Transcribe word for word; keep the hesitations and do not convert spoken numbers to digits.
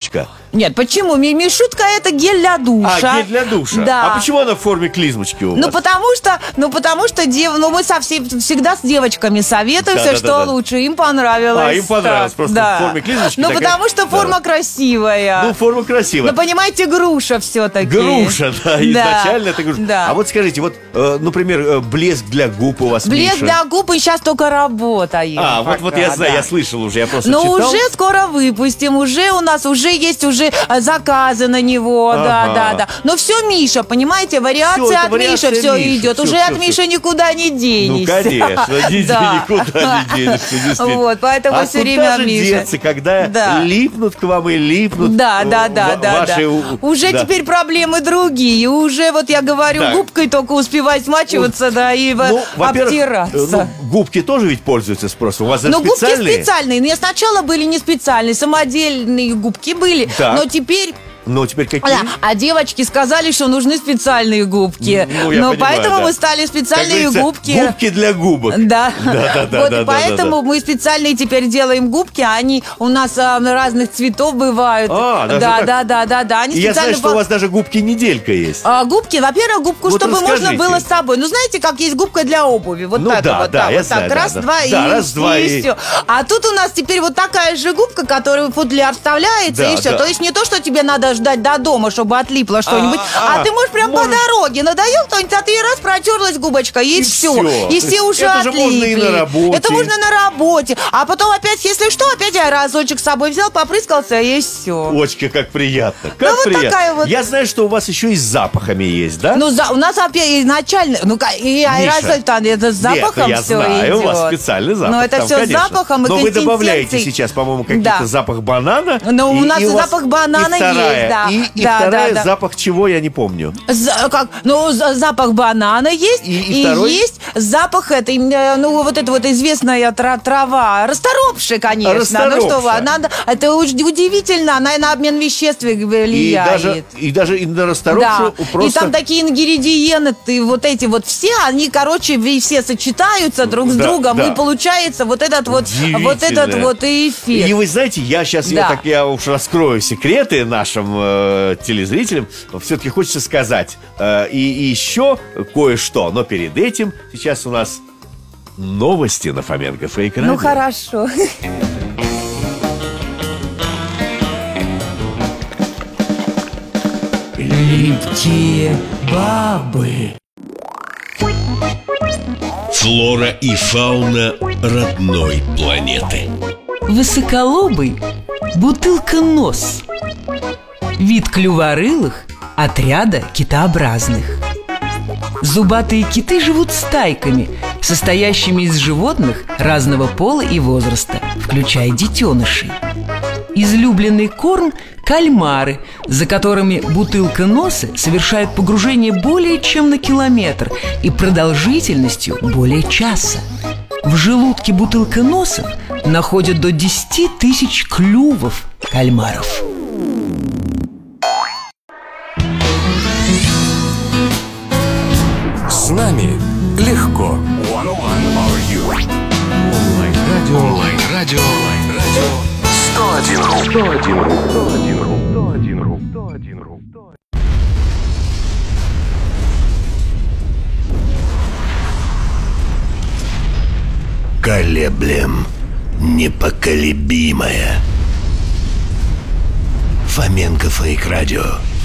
клизмочка? Нет, почему? Мимишутка — это гель для душа. А, гель для душа. Да. А почему она в форме клизмочки у вас? Ну потому что, ну потому что дев... ну, мы со всей... всегда с девочками советуемся, Да, да, что да, да. лучше. Им понравилось. А, им понравилось, так, просто да. в форме клизмочки Ну такая- потому что форма Да. красивая. Ну, форма красивая. Ну, понимаете, груша все-таки. Груша, да, изначально это груша. Да. А вот скажите, вот, э, например, э, блеск для губ у вас, Блеск Миша. для губ и сейчас только работает. А, вот, пока, вот я знаю, да. я слышал уже, я просто Но читал. уже скоро выпустим, уже у нас уже есть уже а, заказы на него, да, Ага. да, да. Но все Миша, понимаете, вариация Всё, это от вариация Миши все Миши, идет, всё, уже всё, от всё. Миши никуда не Ну, денешься. конечно, ни- Да. никуда не денешься, действительно. Вот, поэтому а все куда время же Миша. деться, когда Да. липнут к вам и липнут Да, э, да, да, ва- да, да. ваши... у- Уже да. теперь проблемы другие. Уже вот я говорю, Так. губкой только успевать смачиваться, да, и в- Ну, во-первых, э, обтираться. ну, губки тоже ведь пользуются спросом. У вас же Но губки специальные? специальные. Но сначала были не специальные, самодельные губки были. Так. Но теперь... Ну, теперь какие? Да, а девочки сказали, что нужны специальные губки. Ну, я Но понимаю, поэтому да. мы стали Как специальные говорится, губки. Губки для губок. Да, Да, да, да, вот да, и да, поэтому да, да. мы специальные теперь делаем губки, а они у нас а, разных цветов бывают. А, даже да, так? да, да, да, да. Они И я знаю, специально что по- у вас даже губки-неделька есть. А, губки, во-первых, губку, Вот чтобы можно расскажите. было с собой. Ну, знаете, как есть губка для обуви. Вот Ну так да, вот, да, так, я вот так. знаю, да, раз, да. два, Да, и, раз, два, и, и- все. А тут у нас теперь вот такая же губка, которая в футляр вставляется, Да, и все. да. То есть не то, что тебе надо ждать до дома, чтобы отлипло что-нибудь, А, а, а, ты можешь прям можешь- по дороге. Надоел кто-нибудь, а ты раз протерлась губочка, и, И все. всё. И все уже Это же отлипли. можно и на работе. Это можно на работе. А потом опять, если что, опять я разочек с собой взял, попрыскался, и все. Очки, как приятно. Как Ну, вот приятно. такая вот- Я знаю, что у вас еще и с запахами есть, да? Ну, за, у нас опять изначально, ну, ка- и аэрозоль-то, это с запахом Нет, я все знаю, идет. у вас специальный запах. Ну, это там, все с конечно. запахом и Но вы добавляете консистенцией. сейчас, по-моему, какие-то Да. запах банана. Ну, у нас и вас- запах банана и вторая, есть, да. И, и Да, вторая да, да. запах чего, я не помню. За- как, ну, за- запах банана есть, И- и второй? есть запах этой, э, ну, вот эта вот известная тра- трава, расторопши, конечно. Ну, что Расторопша. вы, надо, это уж удивительно, она на обмен веществ И влияет. даже, и даже и на Да, расторопшу просто... и там такие ингредиенты, вот эти вот все, они, короче, ви- все сочетаются друг с Да, другом, да. и получается вот этот вот, вот этот Удивительно. вот эффект. И вы знаете, я сейчас, я Да. так я уж раскрою секреты нашим э, телезрителям, все-таки хочется сказать э, и, и еще кое-что, но перед этим сейчас у нас новости на Фоменко Фейк Радио. Ну, хорошо. Липкие бабы. Флора и фауна родной планеты. Высоколобый бутылка-нос. Вид клюворылых отряда китообразных. Зубатые киты живут стайками, состоящими из животных разного пола и возраста, включая детенышей. Излюбленный корм – кальмары, за которыми бутылка-носы совершает погружение более чем на километр и продолжительностью более часа. В желудке бутылка-носов находят до десяти тысяч клювов кальмаров. С нами легко. Онлайн-радио. Онлайн-радио. сто один ру. сто один ру. сто один ру. сто один ру. сто один ру. Колеблем непоколебимое. Фоменко Фейк Радио.